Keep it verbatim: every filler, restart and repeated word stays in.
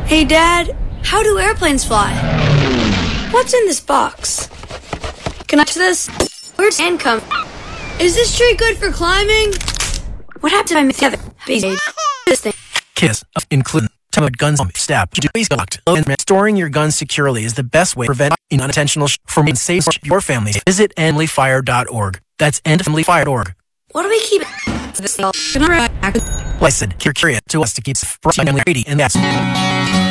Hey, Dad, how do airplanes fly? What's in this box? Can I touch this? Where's sand come? Is this tree good for climbing? What happened if I mix together? This thing. Kiss, including guns on step. Locked. Storing your guns securely is the best way to prevent unintentional sh- from save your family. Visit end family fire dot org. That's end family fire dot org. What do we keep? This thing. Like I said, you're curious to us to keep family ready, and that's.